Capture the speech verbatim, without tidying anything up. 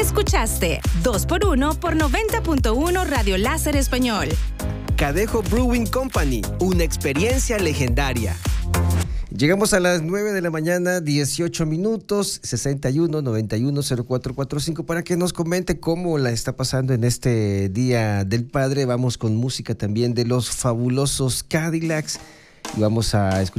Escuchaste dos por uno por noventa punto uno Radio Láser Español. Cadejo Brewing Company, una experiencia legendaria. Llegamos a las nueve de la mañana, dieciocho minutos, sesenta y uno, noventa y uno, cero cuatro cuatro cinco, para que nos comente cómo la está pasando en este Día del Padre. Vamos con música también de los fabulosos Cadillacs y vamos a escuchar